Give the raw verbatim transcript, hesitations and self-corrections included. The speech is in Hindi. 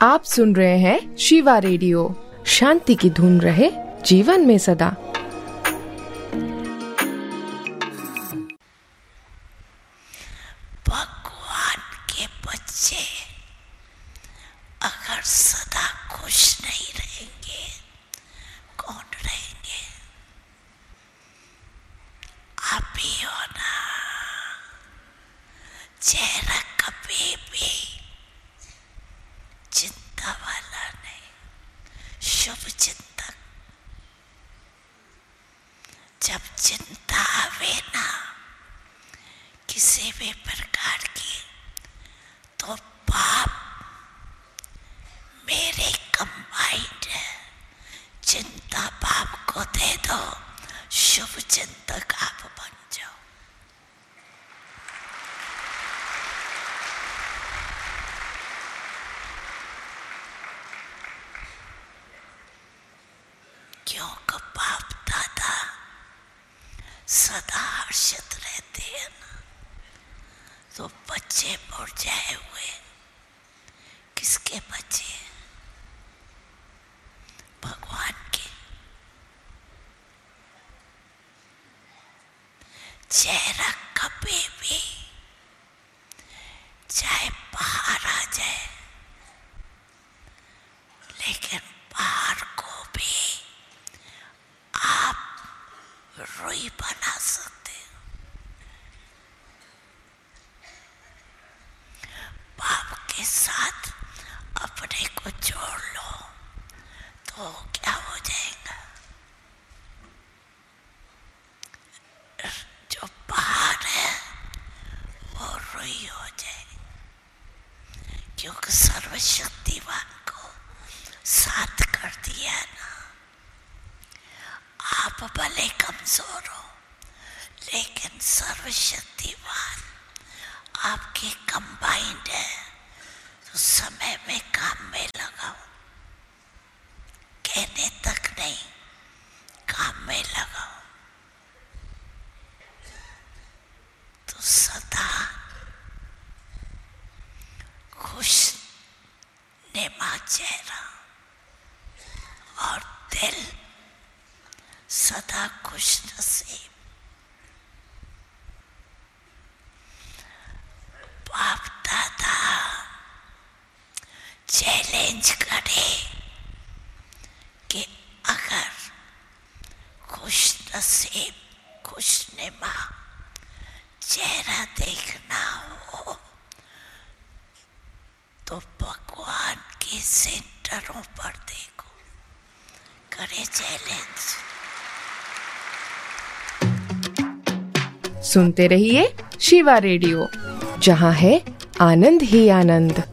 आप सुन रहे हैं शिवा रेडियो। शांति की धुन रहे जीवन में सदा। भगवान के बच्चे अगर सदा खुश नहीं रहेंगे, कौन रहेंगे? आप ही हो ना। चेहरा कभी भी चिंता वाला नहीं, शुभ चिंतक। जब चिंता आवे ना किसी भी प्रकार की, तो पाप मेरे कंबाइंड है। चिंता पाप को दे दो, शुभ चिंतक आप बन जाओ। क्योंकि बाप दादा सदा हर्षित रहते हैं ना, तो बच्चे मुरझाए हुए किसके बच्चे? भगवान के। चेहरा कभी भी चाहे बाहर आ जाए, लेकिन बाहर को भी आप रुई बना सकते हो। बाप के साथ अपने को जोड़ लो तो क्या हो जाएगा? जो बाहर है वो रुई हो जाएगी, क्योंकि सर्वशक्तिवान को साथ कर दिया ना। आप भले कमजोर हो, लेकिन सर्वशक्तिवान आपके कंबाइंड है, तो समय में काम में लगाओ। कहने तक नहीं, काम में लगाओ तो सदा खुश नेमा चेहरा और दिल सदा खुश नसीब। बाप दादा चैलेंज करे कि अगर खुश नसीब खुश नेमा चेहरा देखना हो, तो भगवान के सेंटरों पर देखो। करे चैलेंज। सुनते रहिए शिवा रेडियो, जहां है आनंद ही आनंद।